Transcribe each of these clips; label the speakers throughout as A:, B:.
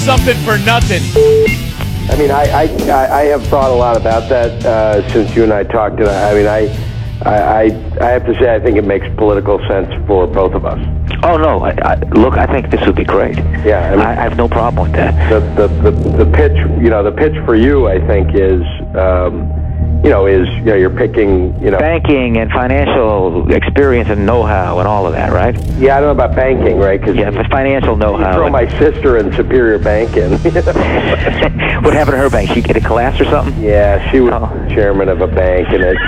A: something for nothing.
B: I mean, I have thought a lot about that since you and I talked. And I have to say, I think it makes political sense for both of us.
C: Oh no! Look, I think this would be great.
B: Yeah,
C: I have no problem with that.
B: The pitch, the pitch for you, I think, is. You're picking,
C: banking and financial experience and know-how and all of that, right?
B: Yeah, I don't know about banking, right? Cause
C: yeah, but financial know-how.
B: Throw my sister in Superior Bank in.
C: What happened to her bank? She collapsed or something?
B: Yeah, she was chairman of a bank, and it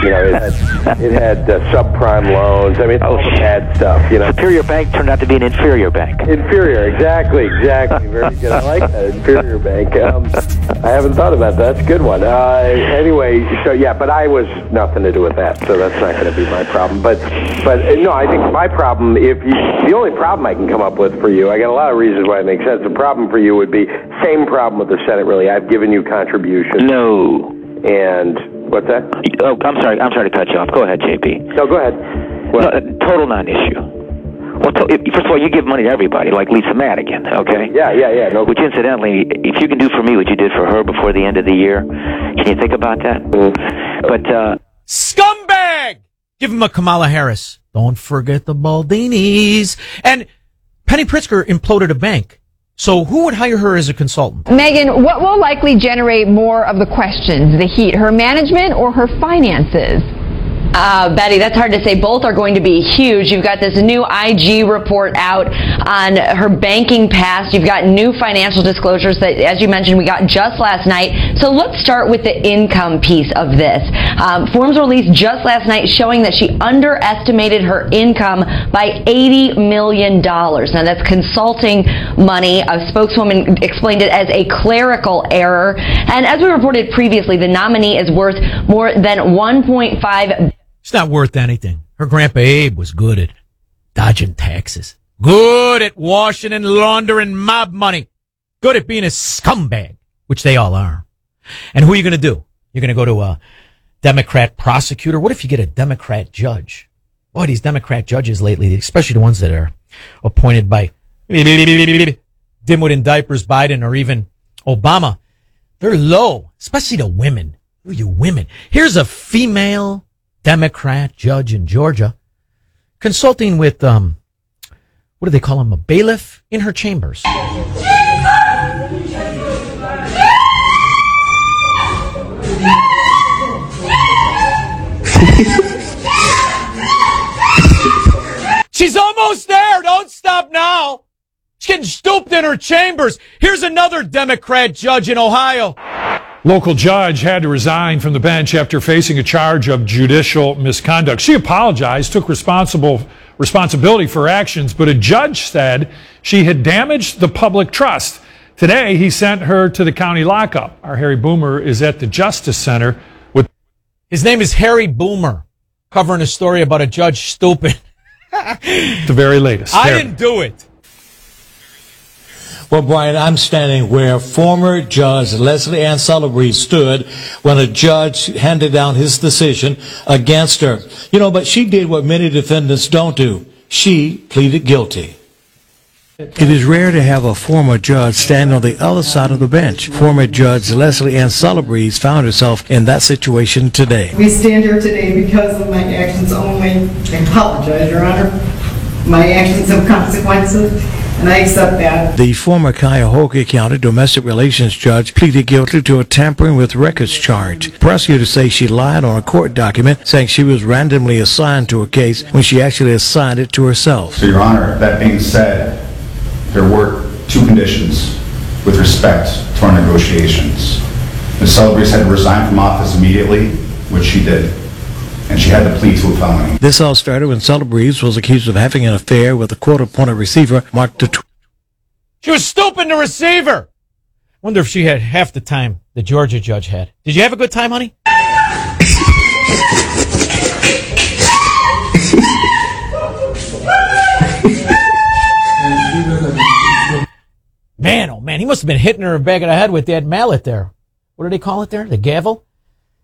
B: had subprime loans. I mean, all the bad stuff.
C: Superior Bank turned out to be an inferior bank.
B: Inferior, exactly. Very good. I like that, inferior bank. I haven't thought about that. That's a good one. Anyway, so yeah, but I was nothing to do with that, so that's not going to be my problem. But no, I think my problem, the only problem I can come up with for you, I got a lot of reasons why it makes sense. The problem for you would be same problem with the Senate. Really, I've given you contributions.
C: No.
B: And what's that?
C: Oh, I'm sorry to cut you off. Go ahead, JP.
B: No, go ahead.
C: No, total non-issue. Well, first of all, you give money to everybody, like Lisa Madigan, okay?
B: Yeah. No.
C: Which, incidentally, if you can do for me what you did for her before the end of the year, can you think about that? But
A: scumbag! Give him a Kamala Harris. Don't forget the Baldinis. And Penny Pritzker imploded a bank. So who would hire her as a consultant?
D: Megan, what will likely generate more of the questions, the heat, her management or her finances?
E: Betty, that's hard to say. Both are going to be huge. You've got this new IG report out on her banking past. You've got new financial disclosures that, as you mentioned, we got just last night. So let's start with the income piece of this. Forms released just last night showing that she underestimated her income by $80 million. Now, that's consulting money. A spokeswoman explained it as a clerical error. And as we reported previously, the nominee is worth more than $1.5
A: It's not worth anything. Her grandpa Abe was good at dodging taxes. Good at washing and laundering mob money. Good at being a scumbag, which they all are. And who are you going to do? You're going to go to a Democrat prosecutor? What if you get a Democrat judge? Boy, these Democrat judges lately, especially the ones that are appointed by dimwit in diapers Biden or even Obama, they're low, especially the women. Who are you women? Here's a female Democrat judge in Georgia consulting with, what do they call him, a bailiff in her chambers. She's almost there. Don't stop now. She's getting stooped in her chambers. Here's another Democrat judge in Ohio.
F: Local judge had to resign from the bench after facing a charge of judicial misconduct. She apologized, took responsibility for her actions, but a judge said she had damaged the public trust. Today, he sent her to the county lockup. Our Harry Boomer is at the Justice Center with...
A: His name is Harry Boomer, covering a story about a judge stooping.
F: The very latest.
A: I didn't do it.
G: Well, Brian, I'm standing where former Judge Leslie Ann Celebrezze stood when a judge handed down his decision against her. But she did what many defendants don't do. She pleaded guilty.
H: It is rare to have a former judge stand on the other side of the bench. Former Judge Leslie Ann Celebrezze found herself in that situation today.
I: We stand here today because of my actions only. I apologize, Your Honor. My actions have consequences. And I accept that.
H: The former Cuyahoga County domestic relations judge pleaded guilty to a tampering with records charge. Prosecutors say she lied on a court document saying she was randomly assigned to a case when she actually assigned it to herself.
J: So, Your Honor, that being said, there were two conditions with respect to our negotiations. Ms. Celebrezze had to resign from office immediately, which she did. And she had to plead to a felony.
H: This all started when Celebrezze was accused of having an affair with a court-appointed receiver, Mark DeTrell.
A: She was stooping the receiver. Wonder if she had half the time the Georgia judge had. Did you have a good time, honey? Man, oh man, he must have been hitting her in the back of the head with that mallet there. What do they call it there? The gavel?